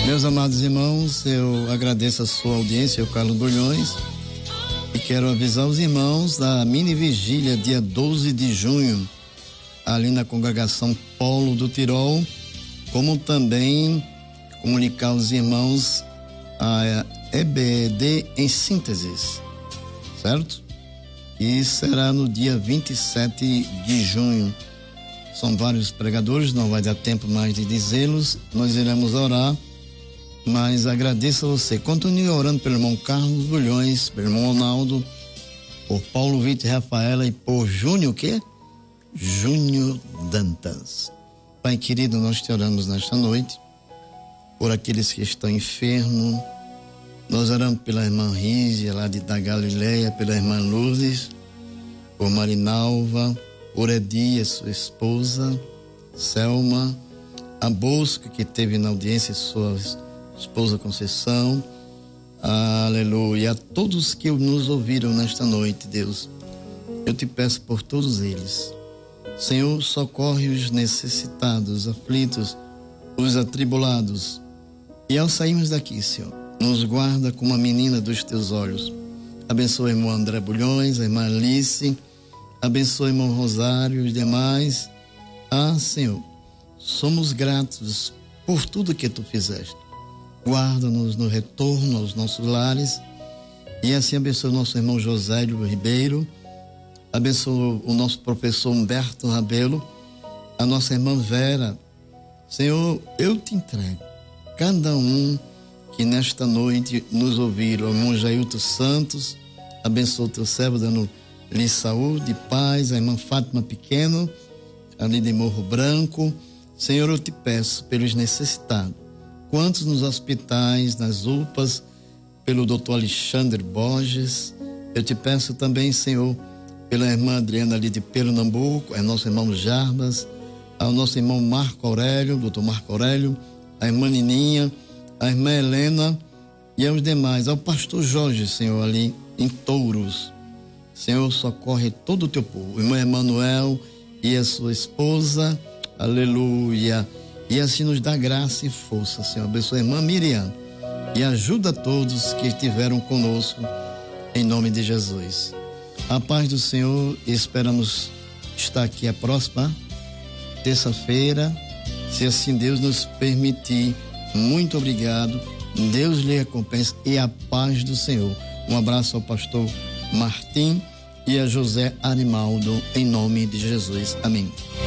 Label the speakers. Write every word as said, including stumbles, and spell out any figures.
Speaker 1: Meus amados irmãos, eu agradeço a sua audiência, eu, Carlos Bulhões, e quero avisar os irmãos da mini vigília, dia doze de junho, ali na congregação Polo do Tirol, como também comunicar aos irmãos a E B D em sínteses, certo? E será no dia vinte e sete de junho. São vários pregadores, não vai dar tempo mais de dizê-los, nós iremos orar. Mas agradeço a você. Continue orando pelo irmão Carlos Bulhões, pelo irmão Ronaldo, por Paulo Vitor Rafaela e por Júnior, o quê? Júnior Dantas. Pai querido, nós te oramos nesta noite por aqueles que estão enfermos. Nós oramos pela irmã Rígia, lá de, da Galileia, pela irmã Lourdes, por Marinalva, por Edia, sua esposa, Selma, a Bosco, que teve na audiência sua esposa Conceição, aleluia, a todos que nos ouviram nesta noite, Deus, eu te peço por todos eles, Senhor, socorre os necessitados, aflitos, os atribulados, e ao sairmos daqui, Senhor, nos guarda como a menina dos teus olhos, abençoa o irmão André Bulhões, a irmã Alice, abençoa o irmão Rosário e os demais. Ah, Senhor, somos gratos por tudo que tu fizeste. Guarda-nos no retorno aos nossos lares e assim abençoa o nosso irmão Josélio Ribeiro, abençoa o nosso professor Humberto Rabelo, a nossa irmã Vera. Senhor, eu te entrego cada um que nesta noite nos ouviram, o irmão Jailton Santos, abençoa o teu servo dando-lhe saúde, paz, a irmã Fátima Pequeno, ali de Morro Branco. Senhor, eu te peço pelos necessitados, quantos nos hospitais, nas U P As, pelo doutor Alexandre Borges. Eu te peço também, Senhor, pela irmã Adriana ali de Pernambuco, é nosso irmão Jarbas, ao nosso irmão Marco Aurélio, doutor Marco Aurélio, a irmã Nininha, a irmã Helena e aos demais, ao pastor Jorge, Senhor, ali em Touros. Senhor, socorre todo o teu povo, o irmão Emanuel e a sua esposa, aleluia. E assim nos dá graça e força, Senhor. Abençoa a irmã Miriam e ajuda a todos que estiveram conosco, em nome de Jesus. A paz do Senhor, esperamos estar aqui a próxima terça-feira, se assim Deus nos permitir. Muito obrigado, Deus lhe recompense e a paz do Senhor. Um abraço ao pastor Martim e a José Arimaldo, em nome de Jesus. Amém.